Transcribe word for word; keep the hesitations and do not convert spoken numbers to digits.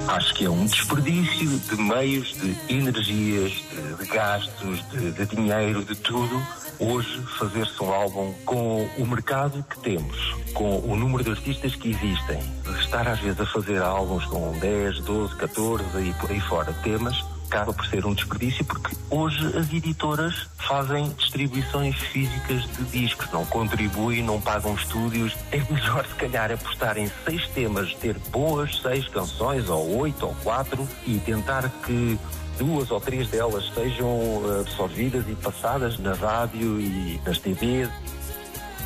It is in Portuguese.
Acho que é um desperdício de meios, de energias, de, de gastos, de, de dinheiro, de tudo. Hoje, fazer-se um álbum com o mercado que temos, com o número de artistas que existem, estar às vezes a fazer álbuns com dez, doze, catorze e por aí fora temas, acaba por ser um desperdício, porque hoje as editoras fazem distribuições físicas de discos, não contribuem, não pagam estúdios. É melhor, se calhar, apostar em seis temas, ter boas seis canções, ou oito, ou quatro, e tentar que duas ou três delas sejam absorvidas e passadas na rádio e nas T Vs.